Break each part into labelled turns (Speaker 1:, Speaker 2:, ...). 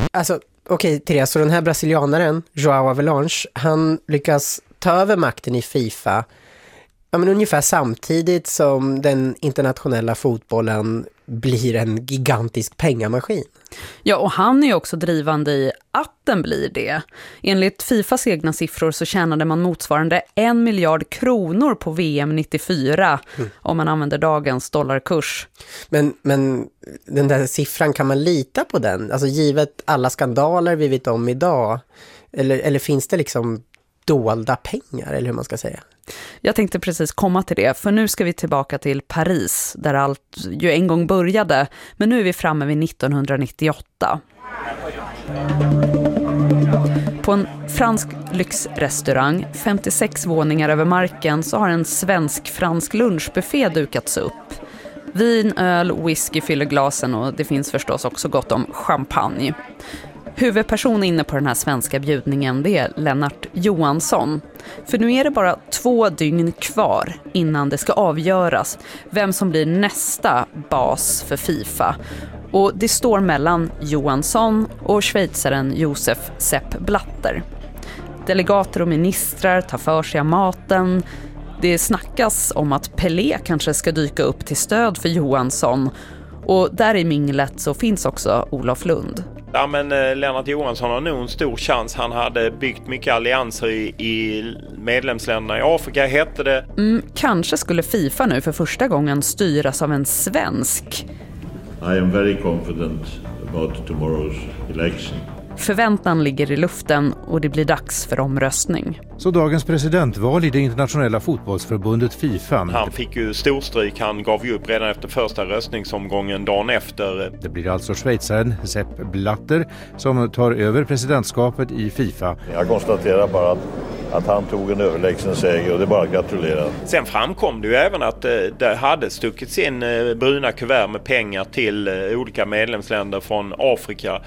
Speaker 1: Alltså, okej, Therese, så den här brasilianaren, João Avelange, han lyckas ta över makten i FIFA ungefär samtidigt som den internationella fotbollen blir en gigantisk pengamaskin.
Speaker 2: Ja, och han är ju också drivande i att den blir det. Enligt FIFAs egna siffror så tjänade man motsvarande 1 miljard kronor på VM 94 om man använder dagens dollarkurs.
Speaker 1: Men den där siffran, kan man lita på den? Alltså givet alla skandaler vi vet om idag, eller finns det liksom dolda pengar, eller hur man ska säga?
Speaker 2: Jag tänkte precis komma till det, för nu ska vi tillbaka till Paris, där allt ju en gång började, men nu är vi framme vid 1998. På en fransk lyxrestaurang, 56 våningar över marken, så har en svensk-fransk lunchbuffé dukats upp. Vin, öl, whisky fyller glasen och det finns förstås också gott om champagne. Huvudperson inne på den här svenska bjudningen, det är Lennart Johansson. För nu är det bara 2 dygn kvar innan det ska avgöras vem som blir nästa bas för FIFA. Och det står mellan Johansson och schweizaren Josef Sepp Blatter. Delegater och ministrar tar för sig av maten. Det snackas om att Pelé kanske ska dyka upp till stöd för Johansson. Och där i minglet så finns också Olof Lund.
Speaker 3: Ja, men Lennart Johansson har nog en stor chans. Han hade byggt mycket allianser i medlemsländerna i Afrika, hette det.
Speaker 2: Kanske skulle FIFA nu för första gången styras av en svensk.
Speaker 4: I am very confident about tomorrow's election.
Speaker 2: Förväntan ligger i luften och det blir dags för omröstning.
Speaker 5: Så dagens presidentval i det internationella fotbollsförbundet FIFA.
Speaker 3: Han fick ju storstryk, han gav ju upp redan efter första röstningsomgången dagen efter.
Speaker 5: Det blir alltså schweizaren Sepp Blatter som tar över presidentskapet i FIFA.
Speaker 4: Jag konstaterar bara att han tog en överlägsen seger och det är bara att gratulera.
Speaker 3: Sen framkom det ju även att det hade stuckits in bruna kuvert med pengar till olika medlemsländer från Afrika.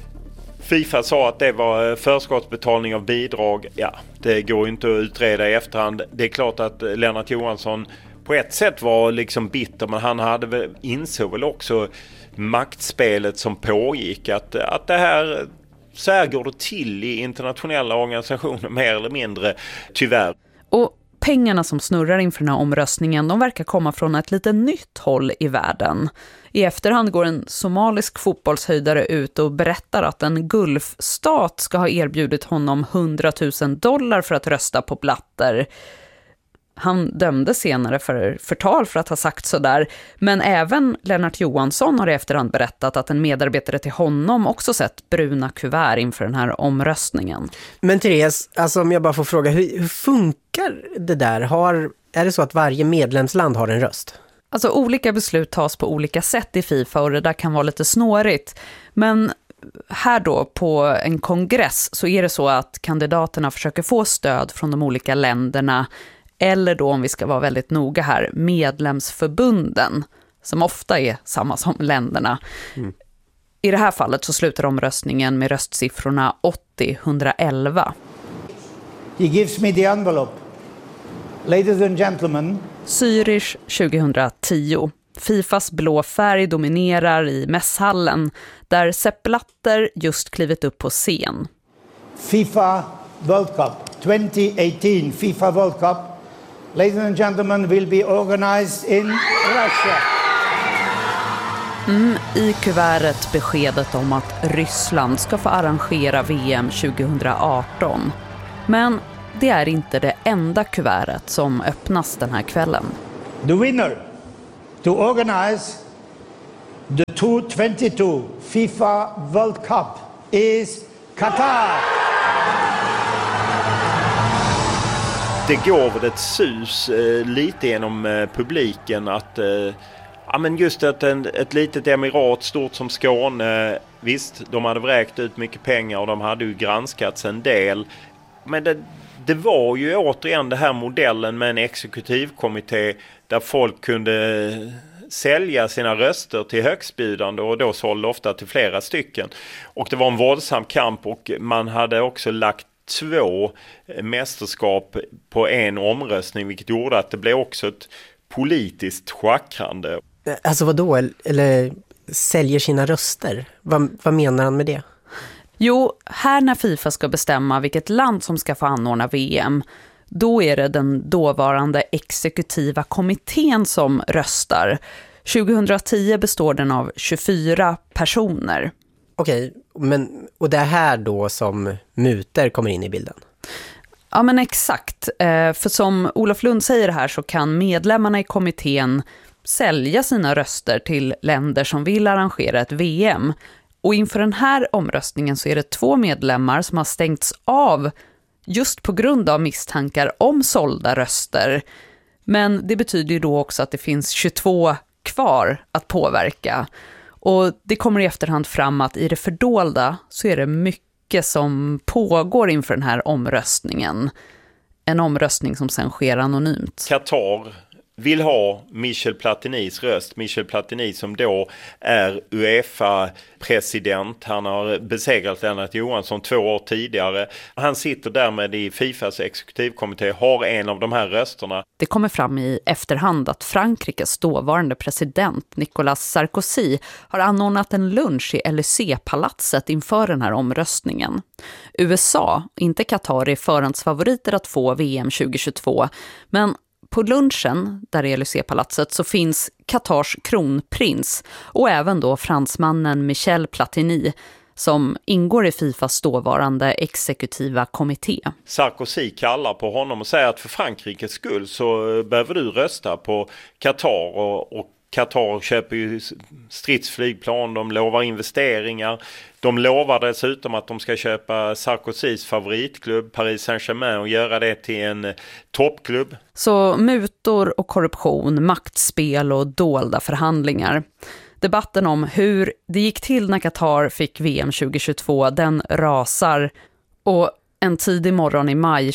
Speaker 3: FIFA sa att det var förskottsbetalning av bidrag. Ja, det går inte att utreda i efterhand. Det är klart att Lennart Johansson på ett sätt var liksom bitter, men han insåg väl också maktspelet som pågick. Att det här, så här går det till i internationella organisationer mer eller mindre, tyvärr.
Speaker 2: Och pengarna som snurrar inför den här omröstningen, de verkar komma från ett lite nytt håll i världen. I efterhand går en somalisk fotbollshöjdare ut och berättar att en Gulfstat ska ha erbjudit honom $100,000 för att rösta på Blatter. Han dömde senare för förtal för att ha sagt sådär, men även Lennart Johansson har i efterhand berättat att en medarbetare till honom också sett bruna kuvert inför den här omröstningen.
Speaker 1: Men Therese, alltså om jag bara får fråga, hur funkar det där? Är det så att varje medlemsland har en röst?
Speaker 2: Alltså olika beslut tas på olika sätt i FIFA och det där kan vara lite snårigt. Men här då på en kongress så är det så att kandidaterna försöker få stöd från de olika länderna, eller då, om vi ska vara väldigt noga här, medlemsförbunden, som ofta är samma som länderna. I det här fallet så slutar omröstningen med röstsiffrorna 80-111.
Speaker 6: He gives me the envelope. Ladies and gentlemen.
Speaker 2: Zürich 2010. FIFAs blå färg dominerar i mässhallen där Sepp Blatter just klivit upp på scen.
Speaker 6: FIFA World Cup 2018, FIFA World Cup, ladies and gentlemen, will be organized in Russia.
Speaker 2: I kuvertet beskedet om att Ryssland ska få arrangera VM 2018. Men det är inte det enda kuvertet som öppnas den här kvällen.
Speaker 6: The winner to organize the 2022 FIFA World Cup is Qatar.
Speaker 3: Det går väl ett sus lite genom publiken att men just att ett litet emirat stort som Skåne, visst, de hade vräkt ut mycket pengar och de hade ju granskats en del. Men det var ju återigen det här modellen med en exekutivkommitté där folk kunde sälja sina röster till högstbjudande och då sålde ofta till flera stycken. Och det var en våldsam kamp och man hade också lagt 2 mästerskap på en omröstning, vilket gjorde att det blev också ett politiskt schackrande.
Speaker 1: Alltså vadå? Eller säljer sina röster? Vad menar han med det?
Speaker 2: Jo, här när FIFA ska bestämma vilket land som ska få anordna VM, då är det den dåvarande exekutiva kommittén som röstar. 2010 består den av 24 personer.
Speaker 1: Okej, men och det är här då som mutor kommer in i bilden?
Speaker 2: Ja, men exakt. För som Olof Lund säger här så kan medlemmarna i kommittén sälja sina röster till länder som vill arrangera ett VM. Och inför den här omröstningen så är det 2 medlemmar som har stängts av just på grund av misstankar om sålda röster. Men det betyder ju då också att det finns 22 kvar att påverka. Och det kommer i efterhand fram att i det fördolda så är det mycket som pågår inför den här omröstningen. En omröstning som sen sker anonymt.
Speaker 3: Qatar vill ha Michel Platinis röst. Michel Platini som då är UEFA-president. Han har besegrat Lennart Johansson 2 år tidigare. Han sitter därmed i FIFAs exekutivkommitté, har en av de här rösterna.
Speaker 2: Det kommer fram i efterhand att Frankrikes dåvarande president Nicolas Sarkozy har anordnat en lunch i Élysée-palatset inför den här omröstningen. USA, inte Qatar, är förhandsfavoriter att få VM 2022, men på lunchen, där i Élysée-palatset, så finns Qatars kronprins och även då fransmannen Michel Platini som ingår i FIFAs dåvarande exekutiva kommitté.
Speaker 3: Sarkozy kallar på honom och säger att för Frankrikes skull så behöver du rösta på Qatar och Qatar köper ju stridsflygplan, de lovar investeringar. De lovar dessutom att de ska köpa Sarkozys favoritklubb Paris Saint-Germain och göra det till en toppklubb.
Speaker 2: Så mutor och korruption, maktspel och dolda förhandlingar. Debatten om hur det gick till när Qatar fick VM 2022, den rasar. Och en tidig morgon i maj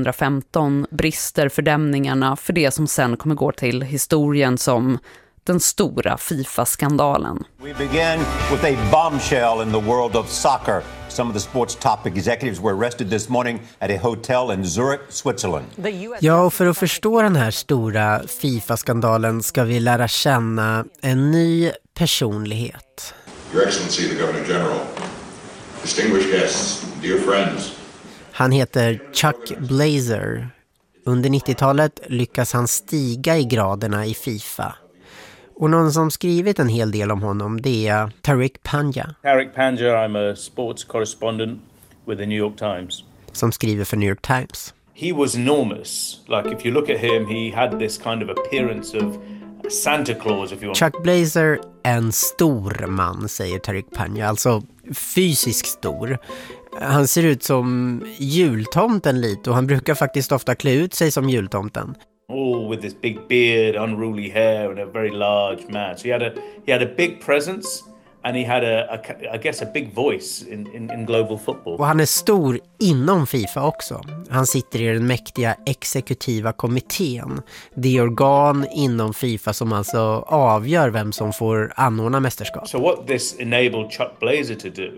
Speaker 2: 2015 brister fördämningarna för det som sen kommer gå till historien som den stora FIFA-skandalen.
Speaker 7: We began with a bombshell in the world of soccer. Some of the sports top executives were arrested this morning at a hotel in Zurich, Switzerland.
Speaker 1: Ja, och för att förstå den här stora FIFA-skandalen ska vi lära känna en ny personlighet.
Speaker 8: Your Excellency, the Governor General, distinguished guests, dear friends.
Speaker 1: Han heter Chuck Blazer. Under 90-talet lyckas han stiga i graderna i FIFA. Och någon som skrivit en hel del om honom, det är Tariq Panja.
Speaker 9: Tariq Panja, I'm a sports correspondent with the New York Times.
Speaker 1: Som skriver för New York Times.
Speaker 9: He was enormous. Like if you look at him, he had this kind of appearance of Santa Claus, if you want.
Speaker 1: Chuck Blazer är en stor man, säger Tariq Panja. Alltså fysiskt stor. Han ser ut som jultomten lite och han brukar faktiskt ofta klä ut sig som jultomten.
Speaker 9: All with this big beard, unruly hair and a very large man. So he had a big presence and he had I guess a big voice in global football.
Speaker 1: Och han är stor inom FIFA också. Han sitter i den mäktiga exekutiva kommittén. Det organ inom FIFA som alltså avgör vem som får anordna mästerskap.
Speaker 9: So what this enabled Chuck Blazer to do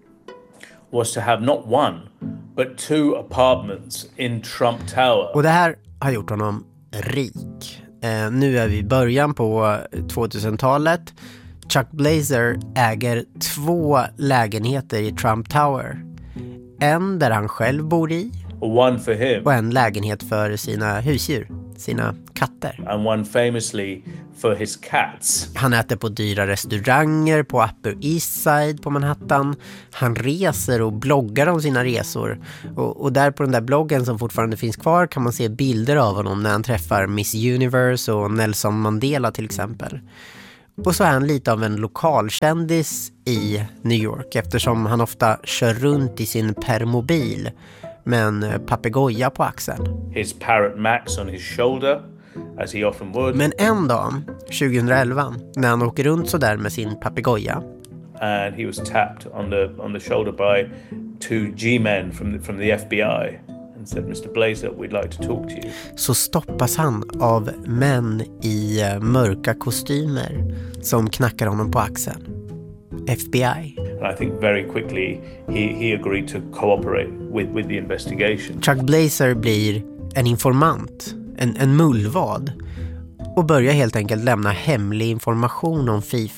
Speaker 9: was to have not one but 2 apartments in Trump Tower.
Speaker 1: Och det här har gjort honom rik. Nu är vi i början på 2000-talet. Chuck Blazer äger 2 lägenheter i Trump Tower. En där han själv bor i.
Speaker 9: One for him.
Speaker 1: Och en lägenhet för sina husdjur, sina katter.
Speaker 9: And one famously for his cats.
Speaker 1: Han äter på dyra restauranger på Upper East Side på Manhattan. Han reser och bloggar om sina resor. Och där på den där bloggen som fortfarande finns kvar kan man se bilder av honom när han träffar Miss Universe och Nelson Mandela till exempel. Och så är han lite av en lokalkändis i New York eftersom han ofta kör runt i sin permobil med en papegoja på axeln.
Speaker 9: His parrot Max on his shoulder, as he often would.
Speaker 1: Men en dag, 2011, när han åker runt så där med sin papegoja.
Speaker 9: And he was tapped on the shoulder by 2 G-men from the FBI. And said, Mr. Blazer, we'd like to talk to you.
Speaker 1: Så stoppas han av män i mörka kostymer som knackar honom på axeln. FBI.
Speaker 9: And I think very quickly he agreed to cooperate with the investigation.
Speaker 1: Chuck Blazer blir en informant, en mullvad och börjar helt enkelt lämna hemlig information om FIFA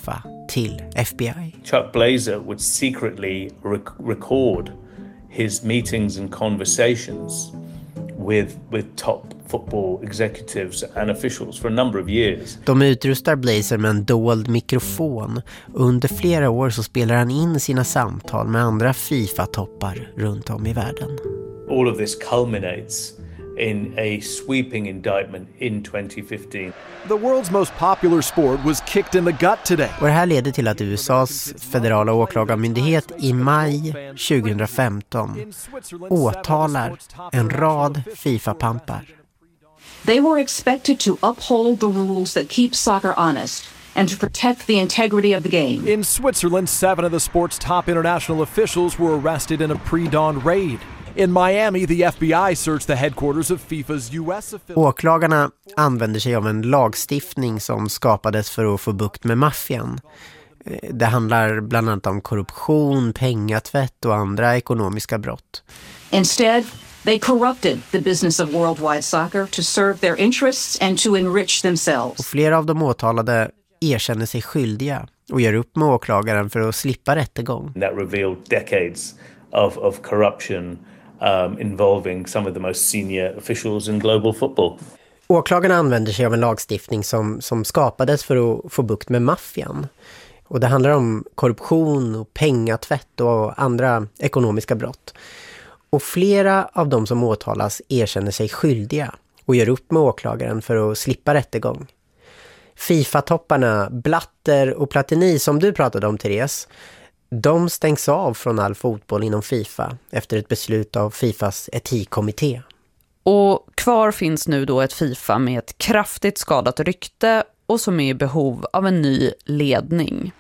Speaker 1: till FBI.
Speaker 9: Chuck Blazer would secretly record his meetings and conversations with top football executives and officials for a number of years.
Speaker 1: De utrustar Blazer med en dold mikrofon. Under flera år så spelar han in sina samtal med andra FIFA-toppar runt om i världen.
Speaker 9: All of this culminates in a sweeping indictment in 2015.
Speaker 10: The world's most popular sport was kicked in the gut today.
Speaker 1: Och det här leder till att USAs federala åklagarmyndighet i maj 2015 åtalar en rad FIFA-pampar.
Speaker 11: They were expected to uphold the rules that keep soccer honest and to protect the integrity of the game.
Speaker 10: In Switzerland, 7 of the sport's top international officials were arrested in a pre-dawn raid. In Miami, the FBI searched the headquarters of FIFA's US affiliate.
Speaker 1: Åklagarna använder sig av en lagstiftning som skapades för att få bukt med maffian. Det handlar bland annat om korruption, pengatvätt och andra ekonomiska brott.
Speaker 11: Instead, they corrupted the business of worldwide soccer to serve their interests and to enrich themselves.
Speaker 1: Och flera av de åtalade erkänner sig skyldiga och gör upp med åklagaren för att slippa rättegång.
Speaker 9: That revealed decades of corruption involving some of the most senior officials in global football.
Speaker 1: Åklagarna använder sig av en lagstiftning som skapades för att få bukt med maffian. Och det handlar om korruption och pengatvätt och andra ekonomiska brott. Och flera av de som åtalas erkänner sig skyldiga och gör upp med åklagaren för att slippa rättegång. FIFA-topparna Blatter och Platini som du pratade om, Therese, de stängs av från all fotboll inom FIFA efter ett beslut av FIFAs etikkommitté.
Speaker 2: Och kvar finns nu då ett FIFA med ett kraftigt skadat rykte och som är i behov av en ny ledning.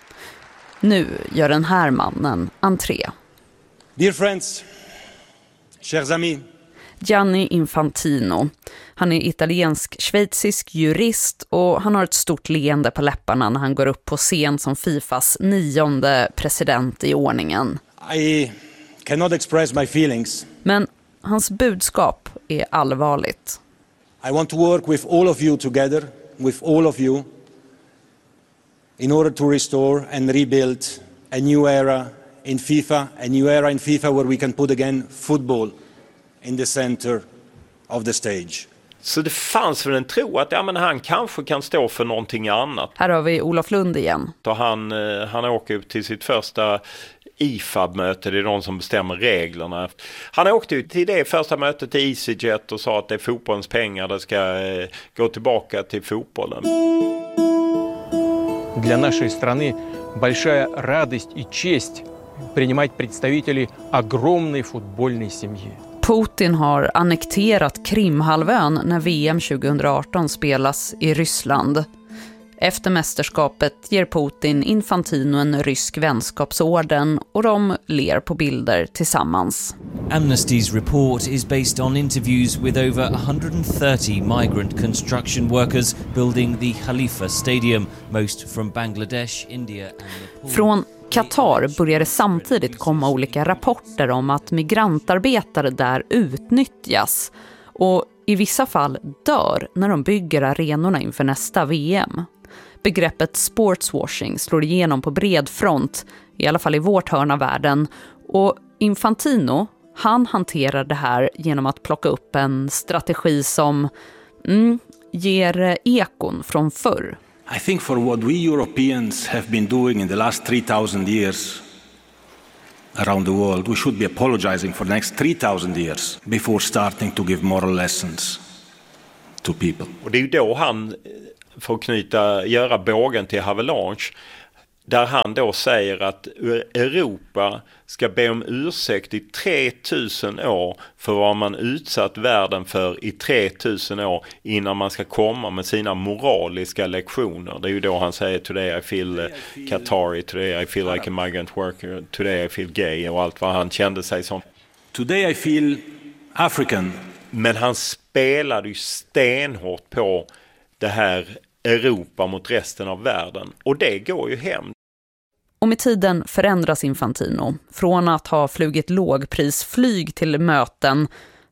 Speaker 2: Nu gör den här mannen entré.
Speaker 12: Dear friends, chers amis.
Speaker 2: Gianni Infantino. Han är italiensk-schweizisk jurist och han har ett stort leende på läpparna när han går upp på scen som FIFAs 9:e president i ordningen.
Speaker 12: I cannot express my feelings.
Speaker 2: Men hans budskap är allvarligt.
Speaker 12: I want to work with all of you together, with all of you, in order to restore and rebuild a new era in FIFA, where we can put again football in the center of the stage.
Speaker 3: Så det fanns väl en tro att han kanske kan stå för någonting annat.
Speaker 2: Här har vi Olof Lund igen.
Speaker 3: Då han åker upp till sitt första IFAB-möte, det är de som bestämmer reglerna. Han åkte ut till det första mötet till EasyJet och sa att det är fotbollens pengar, det ska gå tillbaka till fotbollen.
Speaker 13: Для нашей страны большая радость и честь принимать представителей огромной футбольной семьи.
Speaker 2: Putin har annekterat Krimhalvön när VM 2018 spelas i Ryssland. Efter mästerskapet ger Putin Infantino en rysk vänskapsorden och de ler på bilder tillsammans.
Speaker 14: Amnesty's report is based on interviews with over 130 migrant construction workers building the Khalifa Stadium, most from Bangladesh, India and Nepal.
Speaker 2: Från Qatar börjar det samtidigt komma olika rapporter om att migrantarbetare där utnyttjas och i vissa fall dör när de bygger arenorna inför nästa VM. Begreppet sportswashing slår igenom på bred front, i alla fall i vårt hörn av världen. Och Infantino, han hanterar det här genom att plocka upp en strategi som ger ekon från förr.
Speaker 12: I think for what we Europeans have been doing in the last 3,000 years around the world, we should be apologizing for the next 3,000 years before starting to give moral lessons to people.
Speaker 3: Och det är ju då han får göra bågen till Havelange, där han då säger att Europa ska be om ursäkt i 3000 år för vad man utsatt världen för i 3000 år innan man ska komma med sina moraliska lektioner. Det är ju då han säger today I feel Qatari, today I feel like a migrant worker, today I feel gay och allt vad han kände sig som.
Speaker 12: Today I feel African.
Speaker 3: Men han spelade ju stenhårt på det här Europa mot resten av världen. Och det går ju hem.
Speaker 2: Och med tiden förändras Infantino. Från att ha flugit lågprisflyg till möten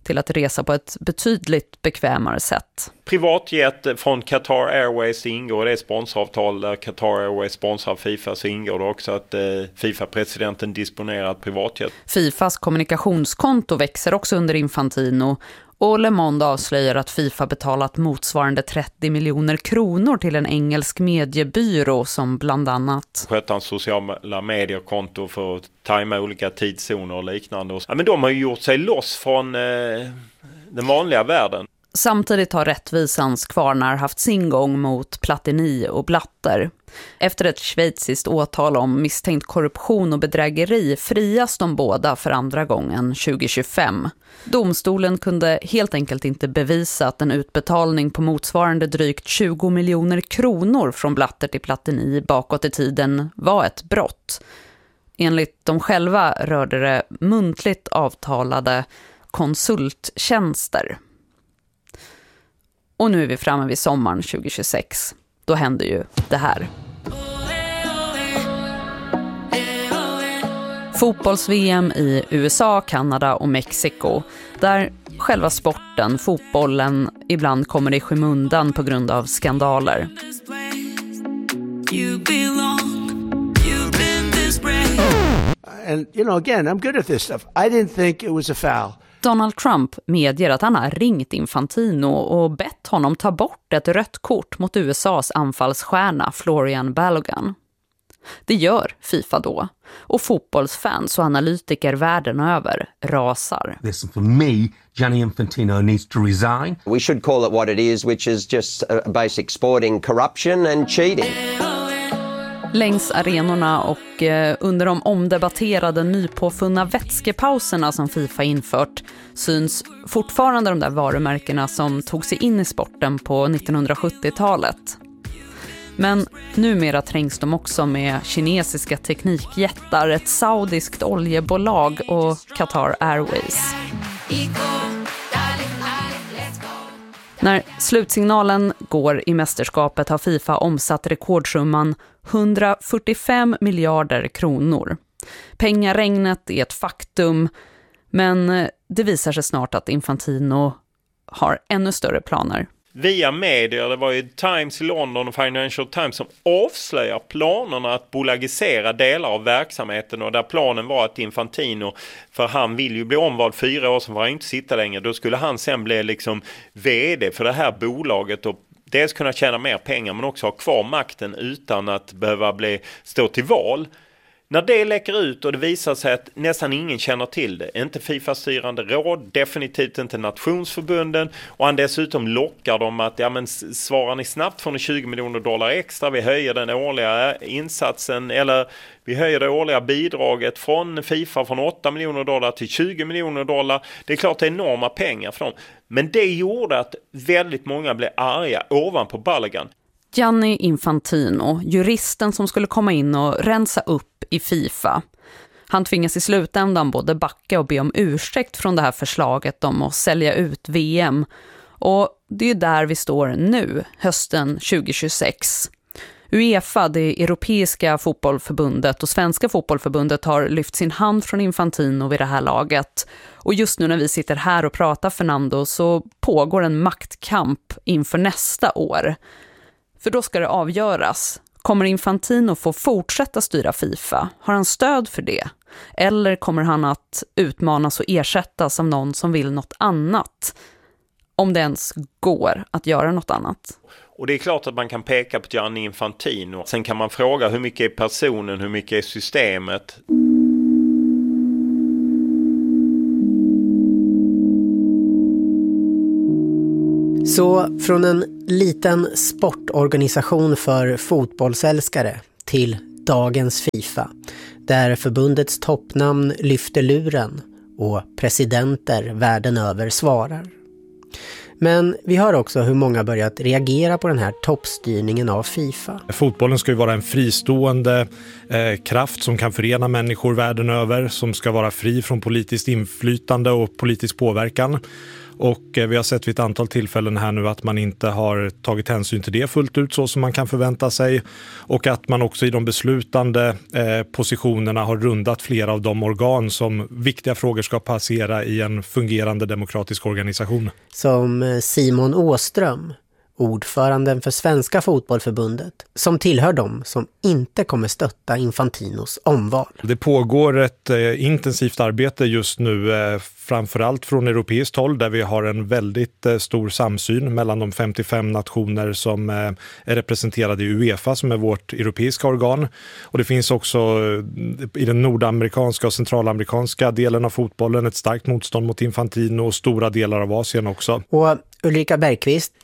Speaker 2: till att resa på ett betydligt bekvämare sätt.
Speaker 3: Privatjet från Qatar Airways ingår, det är sponsoravtal där Qatar Airways sponsrar FIFA, så ingår det också att FIFA-presidenten disponerar ett privatjet.
Speaker 2: FIFAs kommunikationskonto växer också under Infantino och Le Monde avslöjar att FIFA betalat motsvarande 30 miljoner kronor till en engelsk mediebyrå som bland annat
Speaker 3: sköter hans sociala mediekonto för att tajma olika tidszoner och liknande. Ja, men de har ju gjort sig loss från den vanliga världen.
Speaker 2: Samtidigt har rättvisans kvarnar haft sin gång mot Platini och Blatter. Efter ett schweiziskt åtal om misstänkt korruption och bedrägeri frias de båda för andra gången 2025. Domstolen kunde helt enkelt inte bevisa att en utbetalning på motsvarande drygt 20 miljoner kronor från Blatter till Platini bakåt i tiden var ett brott. Enligt de själva rörde det muntligt avtalade konsulttjänster. Och nu är vi framme vid sommaren 2026. Då händer ju det här. Fotbolls-VM i USA, Kanada och Mexiko. Där själva sporten, fotbollen, ibland kommer i skymundan på grund av skandaler.
Speaker 15: And, you know, again, I'm good at this stuff. I didn't think it was a foul.
Speaker 2: Donald Trump medger att han har ringt Infantino och bett honom ta bort ett rött kort mot USAs anfallsstjärna Florian Balogun. Det gör FIFA då, och fotbollsfans och analytiker världen över rasar.
Speaker 16: Listen, for me, Gianni Infantino needs to resign.
Speaker 17: We should call it what it is, which is just basic sporting corruption and cheating.
Speaker 2: Längs arenorna och under de omdebatterade nypåfunna vätskepauserna som FIFA infört syns fortfarande de där varumärkena som tog sig in i sporten på 1970-talet. Men numera trängs de också med kinesiska teknikjättar, ett saudiskt oljebolag och Qatar Airways. När slutsignalen går i mästerskapet har FIFA omsatt rekordsumman 145 miljarder kronor. Pengaregnet är ett faktum, men det visar sig snart att Infantino har ännu större planer.
Speaker 3: Via medier, det var ju Times i London och Financial Times som avslöjar planerna att bolagisera delar av verksamheten, och där planen var att Infantino, för han vill ju bli omvald 4 år, så var han inte sitta längre, då skulle han sen bli liksom vd för det här bolaget och dels kunna tjäna mer pengar men också ha kvar makten utan att behöva stå till val. När det läcker ut och det visar sig att nästan ingen känner till det, inte FIFA-styrande råd, definitivt inte nationsförbunden, och han dessutom lockar dem att svarar ni snabbt får ni 20 miljoner dollar extra, vi höjer den årliga insatsen eller vi höjer det årliga bidraget från FIFA från 8 miljoner dollar till 20 miljoner dollar. Det är klart det är enorma pengar för dem, men det gjorde att väldigt många blev arga ovanpå Balogun.
Speaker 2: Gianni Infantino, juristen som skulle komma in och rensa upp i FIFA. Han tvingas i slutändan både backa och be om ursäkt från det här förslaget om att sälja ut VM. Och det är ju där vi står nu, hösten 2026. UEFA, det europeiska fotbollförbundet och svenska fotbollförbundet har lyft sin hand från Infantino vid det här laget. Och just nu när vi sitter här och pratar, Fernando, så pågår en maktkamp inför nästa år. För då ska det avgöras. Kommer Infantino få fortsätta styra FIFA? Har han stöd för det? Eller kommer han att utmanas och ersättas av någon som vill något annat? Om det ens går att göra något annat.
Speaker 3: Och det är klart att man kan peka på Gianni Infantino. Sen kan man fråga hur mycket är personen, hur mycket är systemet?
Speaker 1: Så från en liten sportorganisation för fotbollsälskare till dagens FIFA, där förbundets toppnamn lyfter luren och presidenter världen över svarar. Men vi hör också hur många börjat reagera på den här toppstyrningen av FIFA.
Speaker 18: Fotbollen ska ju vara en fristående kraft som kan förena människor världen över, som ska vara fri från politiskt inflytande och politisk påverkan. Och vi har sett vid ett antal tillfällen här nu att man inte har tagit hänsyn till det fullt ut så som man kan förvänta sig. Och att man också i de beslutande positionerna har rundat flera av de organ som viktiga frågor ska passera i en fungerande demokratisk organisation.
Speaker 1: Som Simon Åström, ordföranden för Svenska fotbollförbundet, som tillhör dem som inte kommer stötta Infantinos omval.
Speaker 18: Det pågår ett intensivt arbete just nu, framförallt från europeiskt håll, där vi har en väldigt stor samsyn mellan de 55 nationer som är representerade i UEFA, som är vårt europeiska organ. Och det finns också i den nordamerikanska och centralamerikanska delen av fotbollen ett starkt motstånd mot Infantino och stora delar av Asien också.
Speaker 1: Och Ulrika Bergqvist,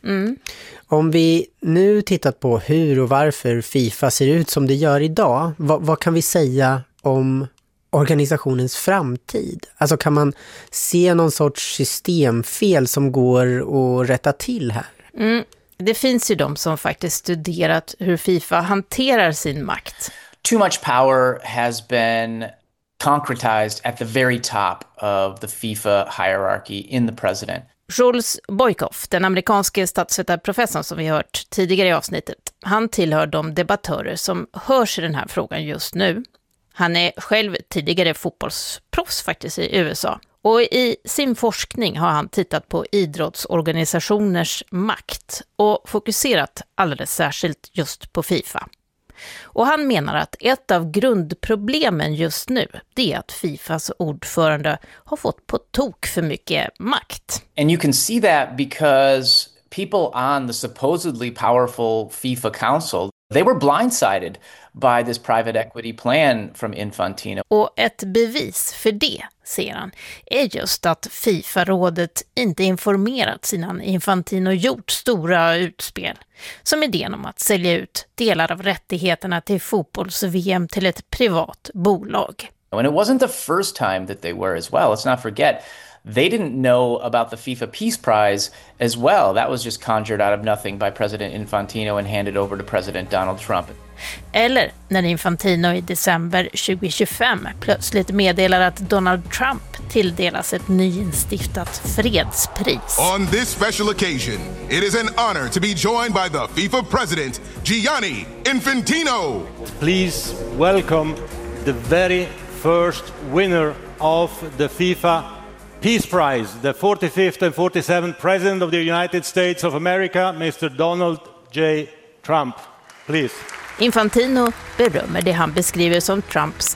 Speaker 1: om vi nu tittat på hur och varför FIFA ser ut som det gör idag, vad kan vi säga om organisationens framtid? Alltså kan man se någon sorts systemfel som går att rätta till här?
Speaker 19: Det finns ju de som faktiskt studerat hur FIFA hanterar sin makt.
Speaker 20: Too much power has been concretized at the very top of the FIFA hierarchy in the president.
Speaker 19: Jules Boykoff, den amerikanske statsvetarprofessorn som vi hört tidigare i avsnittet, han tillhör de debattörer som hörs i den här frågan just nu. Han är själv tidigare fotbollsproffs faktiskt i USA. Och i sin forskning har han tittat på idrottsorganisationers makt och fokuserat alldeles särskilt just på FIFA. Och han menar att ett av grundproblemen just nu det är att FIFAs ordförande har fått på tok för mycket makt.
Speaker 20: And you can see that because people on the supposedly powerful FIFA Council, they were blindsided by this private equity plan from Infantino.
Speaker 19: Och ett bevis för det, säger han, är just att FIFA-rådet inte informerat innan Infantino gjort stora utspel. Som idén om att sälja ut delar av rättigheterna till fotbolls-VM till ett privat bolag.
Speaker 20: And it wasn't the first time that they were as well. Let's not forget, they didn't know about the FIFA Peace Prize as well. That was just conjured out of nothing by President Infantino and handed over to President Donald Trump.
Speaker 19: Eller när Infantino i december 2025 plötsligt meddelar att Donald Trump tilldelas ett nyinstiftat fredspris.
Speaker 21: On this special occasion, it is an honor to be joined by the FIFA president, Gianni Infantino.
Speaker 22: Please welcome the very first winner of the FIFA Peace Prize, the 45th and 47th President of the United States of America, Mr. Donald J. Trump. Please.
Speaker 19: Infantino berömmer det han beskriver som Trumps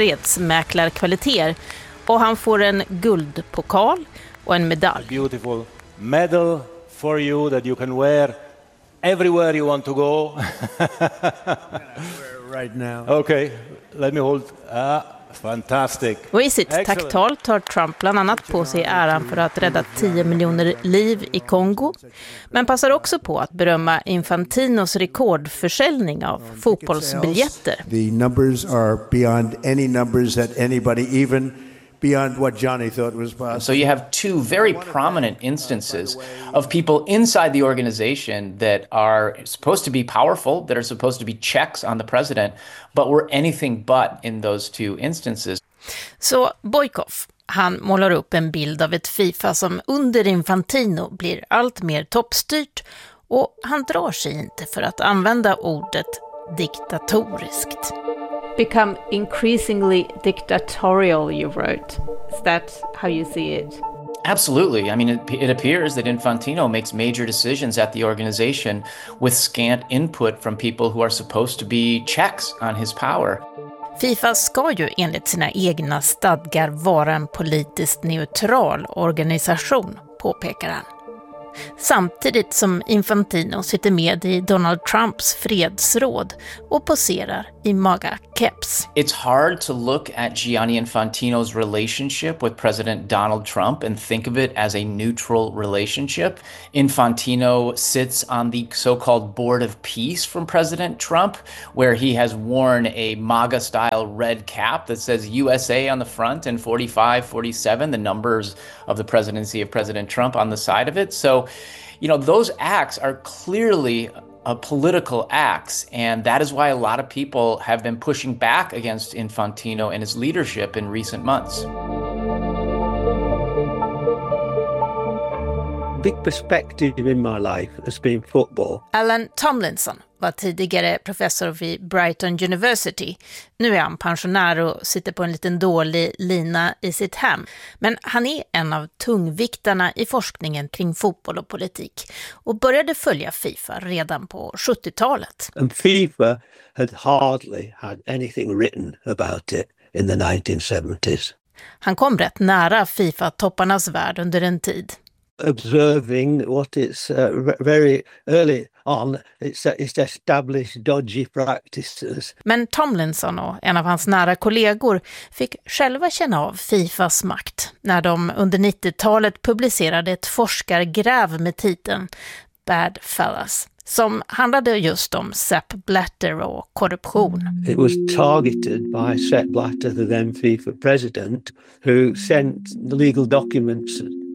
Speaker 19: fredsmäklarkvaliteter och han får en guldpokal och en medalj.
Speaker 22: Beautiful medal for you that you can wear everywhere you want to go.
Speaker 15: Right now.
Speaker 22: Okay, let me hold. Fantastic.
Speaker 19: Och i sitt tacktal tar Trump bland annat på sig äran för att rädda 10 miljoner liv i Kongo, men passar också på att berömma Infantinos rekordförsäljning av fotbollsbiljetter.
Speaker 15: The numbers are beyond any numbers that anybody, even beyond what Johnny thought was possible.
Speaker 20: So you have two very prominent instances of people inside the organization that are supposed to be powerful, that are supposed to be checks on the president, but were anything but in those two instances.
Speaker 19: Så Boykoff, han målar upp en bild av ett FIFA som under Infantino blir allt mer toppstyrt och han drar sig inte för att använda ordet diktatoriskt.
Speaker 23: Become increasingly dictatorial, you wrote. Is that how you see it?
Speaker 20: Absolutely. I mean, it appears that Infantino makes major decisions at the organization with scant input from people who are supposed to be checks on his power.
Speaker 19: FIFA ska ju enligt sina egna stadgar vara en politiskt neutral organisation, påpekar han. Samtidigt som Infantino sitter med i Donald Trumps fredsråd och poserar i MAGA-keps.
Speaker 20: It's hard to look at Gianni Infantino's relationship with President Donald Trump and think of it as a neutral relationship. Infantino sits on the so-called Board of Peace from President Trump, where he has worn a MAGA-style red cap that says USA on the front and 45-47, the numbers of the presidency of President Trump on the side of it. So, you know, those acts are clearly political acts, and that is why a lot of people have been pushing back against Infantino and his leadership in recent months.
Speaker 4: big perspective in my life has been football.
Speaker 19: Alan Tomlinson var tidigare professor vid Brighton University. Nu är han pensionär och sitter på en liten dålig lina i sitt hem. Men han är en av tungviktarna i forskningen kring fotboll och politik och började följa FIFA redan på 70-talet.
Speaker 4: And FIFA had hardly had anything written about it in the 1970s.
Speaker 19: Han kom rätt nära FIFA-topparnas värld under en tid.
Speaker 4: Observing what it's very early on, it's established dodgy practices.
Speaker 19: Men Tomlinson och en av hans nära kollegor fick själva känna av FIFAs makt när de under 90-talet publicerade ett forskargräv med titeln Bad Fellas, som handlade just om Sepp Blatter och korruption.
Speaker 4: It was targeted by Sepp Blatter, the then FIFA president, who sent legal documents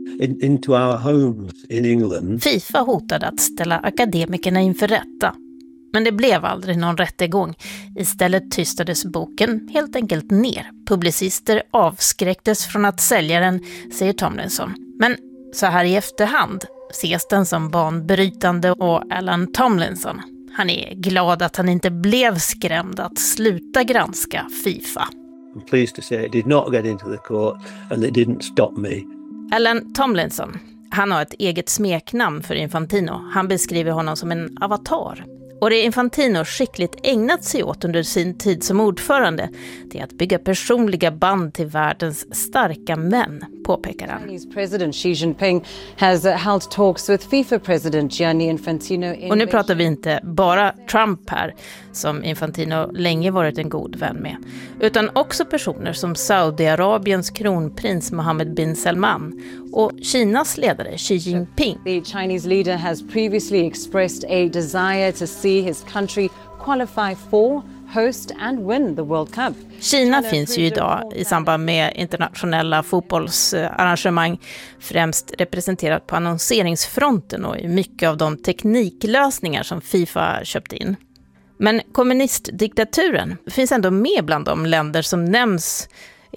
Speaker 4: into our homes in England.
Speaker 19: FIFA hotade att ställa akademikerna inför rätta. Men det blev aldrig någon rättegång. Istället tystades boken helt enkelt ner. Publicister avskräcktes från att sälja den, säger Tomlinson. Men så här i efterhand ses den som banbrytande och Alan Tomlinson, han är glad att han inte blev skrämd att sluta granska FIFA.
Speaker 4: I'm pleased to say it did not get into the court and it didn't stop me.
Speaker 19: Alan Tomlinson, han har ett eget smeknamn för Infantino. Han beskriver honom som en avatar. Och det Infantino skickligt ägnat sig åt under sin tid som ordförande, det är att bygga personliga band till världens starka män, påpekar han.
Speaker 5: Chinese President Xi Jinping has held talks with FIFA President Gianni Infantino.
Speaker 19: Och nu pratar vi inte bara Trump här, som Infantino länge varit en god vän med, utan också personer som Saudiarabiens kronprins Mohammed bin Salman och Kinas ledare Xi Jinping.
Speaker 5: The Chinese leader has previously expressed a desire to see his country qualify for, host and win the World Cup.
Speaker 19: Kina finns ju idag i samband med internationella fotbollsarrangemang främst representerat på annonseringsfronten och i mycket av de tekniklösningar som FIFA köpt in. Men kommunistdiktaturen finns ändå med bland de länder som nämns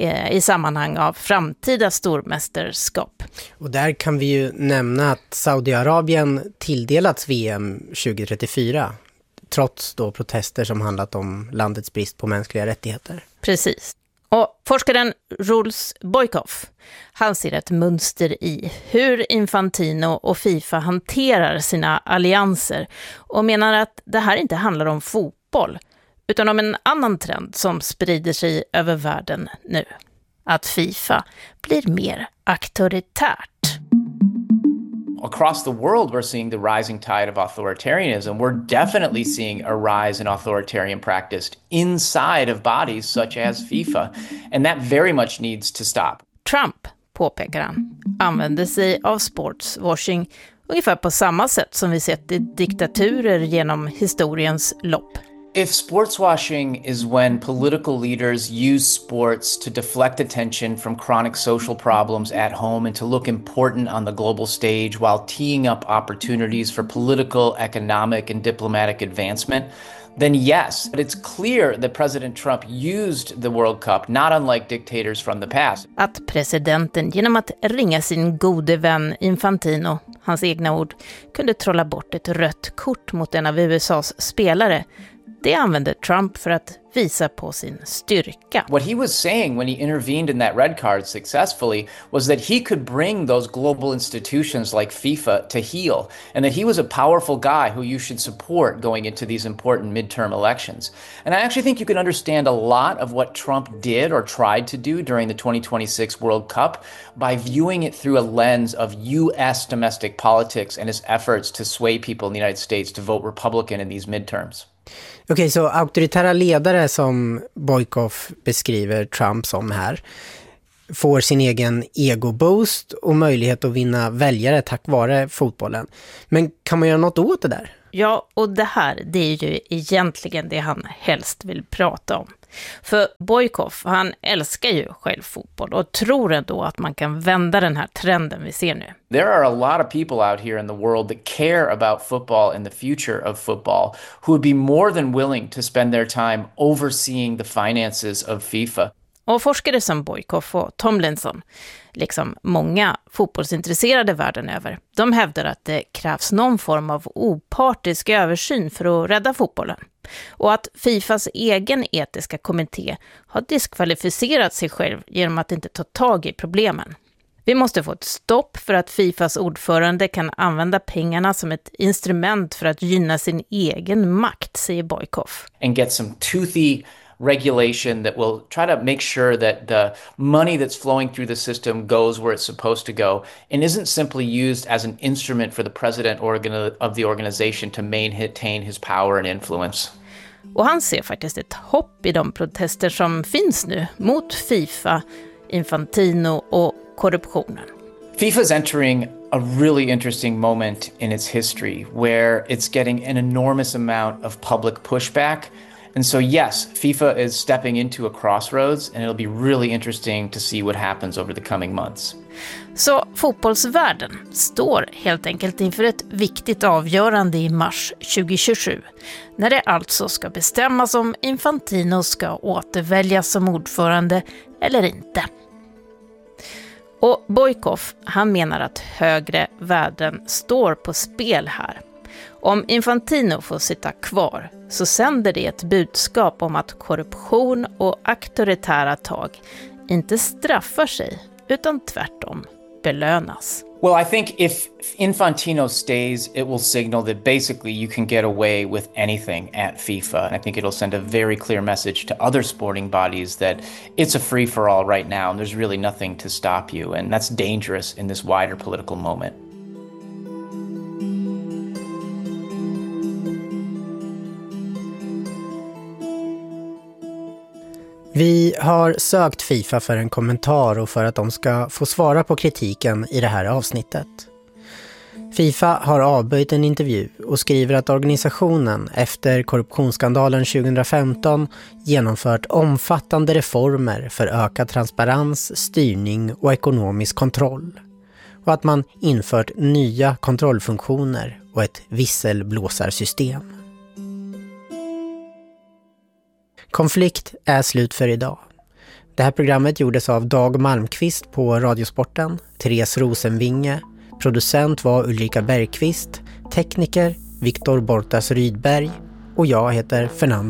Speaker 19: i sammanhang av framtida stormästerskap.
Speaker 1: Och där kan vi ju nämna att Saudiarabien tilldelats VM 2034 trots då protester som handlat om landets brist på mänskliga rättigheter.
Speaker 19: Precis. Och forskaren Jules Boykoff, han ser ett mönster i hur Infantino och FIFA hanterar sina allianser och menar att det här inte handlar om fotboll utan om en annan trend som sprider sig över världen nu. Att FIFA blir mer auktoritärt.
Speaker 20: Across the world, we're seeing the rising tide of authoritarianism. We're definitely seeing a rise in authoritarian practice inside of bodies such as FIFA. And that very much needs to stop.
Speaker 19: Trump, påpekar han, använder sig av sportswashing ungefär på samma sätt som vi sett i diktaturer genom historiens lopp.
Speaker 20: If sportswashing is when political leaders use sports to deflect attention from chronic social problems at home and to look important on the global stage while teeing up opportunities for political, economic, and diplomatic advancement, then yes, but it's clear that President Trump used the World Cup, not unlike dictators from the past.
Speaker 19: Att presidenten genom att ringa sin gode vän Infantino, hans egna ord, kunde trolla bort ett rött kort mot en av USAs spelare, det använde Trump för att visa på sin styrka.
Speaker 20: What he was saying when he intervened in that red card successfully was that he could bring those global institutions like FIFA to heel, and that he was a powerful guy who you should support going into these important midterm elections. And I actually think you can understand a lot of what Trump did or tried to do during the 2026 World Cup by viewing it through a lens of US domestic politics and his efforts to sway people in the United States to vote Republican in these midterms.
Speaker 1: Okej, så auktoritära ledare som Boykoff beskriver Trump som här får sin egen ego-boost och möjlighet att vinna väljare tack vare fotbollen. Men kan man göra något åt det där?
Speaker 19: Ja, och det här, det är ju egentligen det han helst vill prata om. För Boykoff, han älskar ju själv fotboll och tror ändå att man kan vända den här trenden vi ser nu.
Speaker 20: There are a lot of people out here in the world that care about football and the future of football who would be more than willing to spend their time overseeing the finances of FIFA.
Speaker 19: Och forskare som Boykoff och Tomlinson, liksom många fotbollsintresserade världen över, de hävdar att det krävs någon form av opartisk översyn för att rädda fotbollen. Och att Fifas egen etiska kommitté har diskvalificerat sig själv genom att inte ta tag i problemen. Vi måste få ett stopp för att Fifas ordförande kan använda pengarna som ett instrument för att gynna sin egen makt, säger Boykoff.
Speaker 20: And get some toothy regulation that will try to make sure that the money that's flowing through the system goes where it's supposed to go and isn't simply used as an instrument for the president of the organization to maintain his power and influence.
Speaker 19: Och han ser faktiskt ett hopp i de protester som finns nu mot FIFA, Infantino och korruptionen.
Speaker 20: FIFA is entering a really interesting moment in its history where it's getting an enormous amount of public pushback. And so yes, FIFA is stepping into a crossroads and it'll be really interesting to see what happens over the coming months.
Speaker 19: Så fotbollsvärlden står helt enkelt inför ett viktigt avgörande i mars 2027, när det alltså ska bestämmas om Infantino ska återväljas som ordförande eller inte. Och Boykoff, han menar att högre värden står på spel här. Om Infantino får sitta kvar så sänder det ett budskap om att korruption och auktoritära tag inte straffar sig utan tvärtom belönas.
Speaker 20: Well, I think if Infantino stays, it will signal that basically you can get away with anything at FIFA. And I think it'll send a very clear message to other sporting bodies that it's a free-for-all right now and there's really nothing to stop you. And that's dangerous in this wider political moment.
Speaker 1: Vi har sökt FIFA för en kommentar och för att de ska få svara på kritiken i det här avsnittet. FIFA har avböjt en intervju och skriver att organisationen efter korruptionsskandalen 2015 genomfört omfattande reformer för ökad transparens, styrning och ekonomisk kontroll. Och att man infört nya kontrollfunktioner och ett visselblåsarsystem. Konflikt är slut för idag. Det här programmet gjordes av Dag Malmqvist på Radiosporten, Therese Rosenvinge, producent var Ulrika Bergqvist, tekniker Viktor Bortas Rydberg och jag heter Fernando